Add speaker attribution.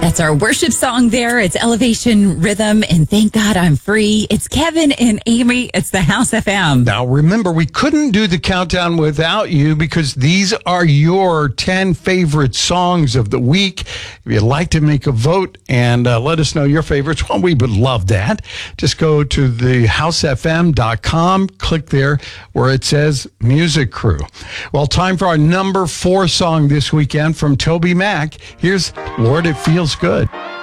Speaker 1: That's our worship song there. It's Elevation Rhythm and Thank God I'm Free. It's Kevin and Amy. It's the House FM.
Speaker 2: Now, remember, we couldn't do the countdown without you because these are your 10 favorite songs of the week. If you'd like to make a vote and let us know your favorites, well, we would love that. Just go to thehousefm.com, click there where it says Music Crew. Well, time for our number 4 song this weekend from Toby Mac. Here's Lord, It Feels Good.